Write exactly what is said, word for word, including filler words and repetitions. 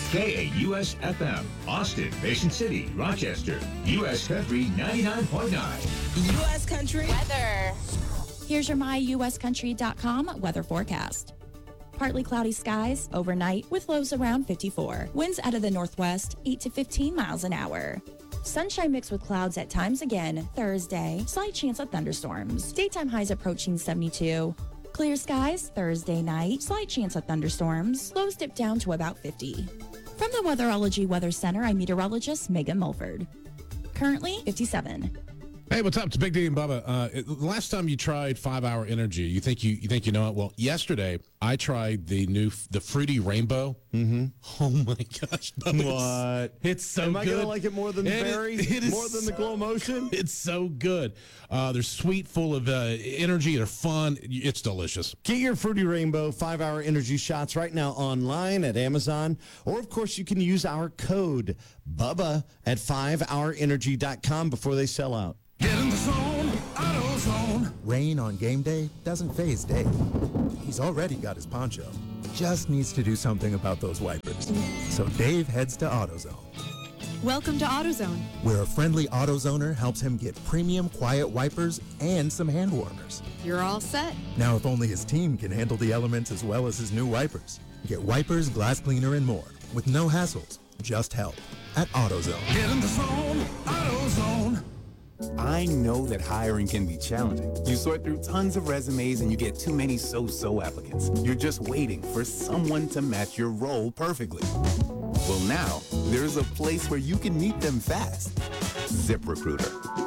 K A U S F M, Austin, Mason City, Rochester, U S Country ninety-nine point nine. U S Country weather. Here's your my U S country dot com weather forecast. Partly cloudy skies overnight with lows around fifty-four. Winds out of the northwest, eight to fifteen miles an hour. Sunshine mixed with clouds at times again Thursday. Slight chance of thunderstorms. Daytime highs approaching seventy-two. Clear skies Thursday night. Slight chance of thunderstorms. Lows dip down to about fifty. From the Weatherology Weather Center, I'm meteorologist Megan Mulford. Currently fifty-seven. Hey, what's up? It's Big D and Bubba. Uh, it, the last time you tried Five Hour Energy, you think you you think you know it? Well, yesterday I tried the new the Fruity Rainbow. Mm-hmm. Oh my gosh! Bubba, What? It's, it's so Am good. I gonna like it more than the It is- berry? it is More than the Glow Motion? It's so good. Uh, they're sweet, full of uh, energy. They're fun. It's delicious. Get your Fruity Rainbow five hour Energy shots right now online at Amazon. Or, of course, you can use our code BUBBA at five hour energy dot com before they sell out. Get in the zone, AutoZone. Rain on game day doesn't faze Dave. He's already got his poncho. Just needs to do something about those wipers. So Dave heads to AutoZone, Welcome to AutoZone. where a friendly AutoZoner helps him get premium quiet wipers and some hand warmers. You're all set. Now, if only his team can handle the elements as well as his new wipers. Get wipers, glass cleaner, and more with no hassles, just help at AutoZone. Get in the zone, AutoZone. I know that hiring can be challenging. You sort through tons of resumes and you get too many so-so applicants. You're just waiting for someone to match your role perfectly. Well, now, there's a place where you can meet them fast. ZipRecruiter.